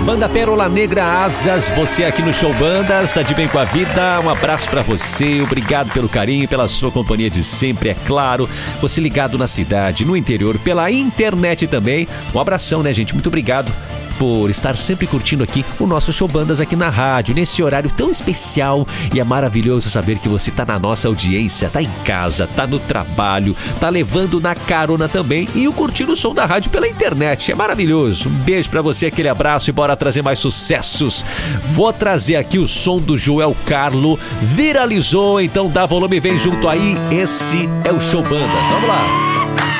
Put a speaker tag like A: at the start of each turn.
A: Banda Pérola Negra Asas, você aqui no Show Bandas, tá de bem com a vida? Um abraço pra você, obrigado pelo carinho, pela sua companhia de sempre, é claro. Você ligado na cidade, no interior, pela internet também. Um abração, né, gente? Muito obrigado por estar sempre curtindo aqui o nosso Show Bandas aqui na rádio, nesse horário tão especial. E é maravilhoso saber que você tá na nossa audiência, tá em casa, tá no trabalho, tá levando na carona também e curtindo o som da rádio pela internet. É maravilhoso. Um beijo pra você, aquele abraço e bora trazer mais sucessos. Vou trazer aqui o som do Joel Carlo, viralizou, então dá volume, vem junto aí. Esse é o Show Bandas. Vamos lá.